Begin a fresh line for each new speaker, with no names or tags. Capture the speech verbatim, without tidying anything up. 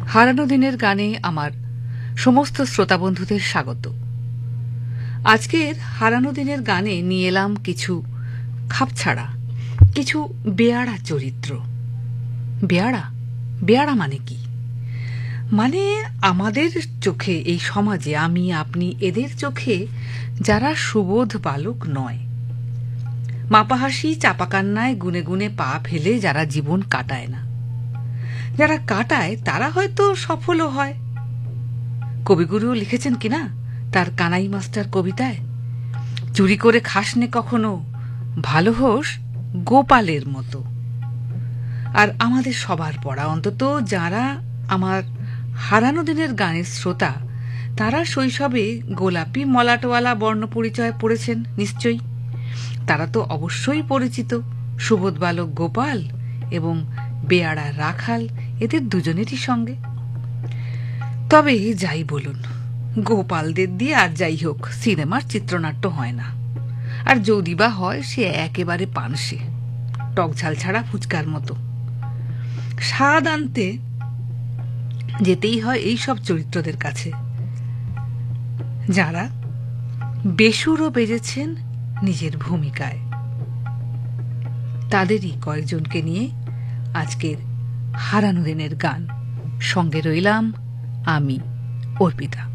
হারানো দিনের গানে আমার সমস্ত শ্রোতা বন্ধুদের স্বাগত। আজকের হারানো দিনের গানে নিয়ে এলাম কিছু খাপছাড়া, কিছু বেয়াড়া চরিত্র। বেয়াড়া বেয়াড়া মানে কি? মানে আমাদের চোখে, এই সমাজে, আমি আপনি এদের চোখে যারা সুবোধ বালক নয়, মাপাহাসি চাপা কান্নায় গুনে গুনে পা ফেলে যারা জীবন কাটায় না, যারা কাটায় তারা হয়তো সফলও হয়। কবিগুরুও লিখেছেন কিনা তার কানাই মাস্টার কবিতায়, চুরি করে খাসনে কখনো, ভালো হোস গোপালের মতো। আর আমাদের সবার পড়া, অন্তত যারা আমার হারানো দিনের গানের শ্রোতা, তারা শৈশবে গোলাপি মলাটওয়ালা বর্ণ পরিচয় পড়েছেন নিশ্চয়ই। তারা তো অবশ্যই পরিচিত সুবোধ বালক গোপাল এবং বেয়াড়া রাখাল, এদের দুজনেরই সঙ্গে। তবে যাই বলুন, গোপালদের দিয়ে আর যাই হোক সিনেমার চিত্রনাট্য হয় না, আর যদি বা হয় সে একেবারে পানসে, টকঝাল ছাড়া ফুচকার মতো। স্বাদ আনতে যেতেই হয় এই সব চরিত্রদের কাছে, যারা বেসুরও বেজেছেন নিজের ভূমিকায়। তাদেরই কয়েকজনকে নিয়ে আজকের হারানো দিনের গান। সঙ্গে রইলাম আমি, অর্পিতা।